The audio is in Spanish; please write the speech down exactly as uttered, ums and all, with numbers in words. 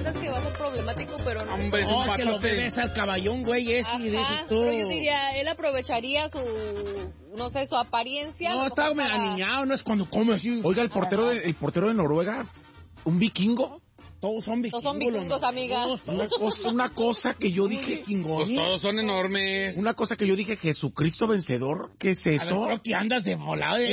piensas que va a ser problemático, pero no. Hombre, es No, un que lo patote. bebes al caballón, güey, ese, y dices Ajá, tú. pero yo diría, él aprovecharía su, no sé, su apariencia. a No, lo está mejor para- aniñado, no es cuando come así. Oiga, el portero, de, el portero de Noruega, un vikingo. Todos son vikingos. Todos son vikingos, amiga. Todos, Una todos cosa, una cosa que yo son dije, vikingos. Pues todos son enormes. una cosa que yo dije, Jesucristo vencedor, ¿qué es A ver, eso? creo que andas de volado. ¿Qué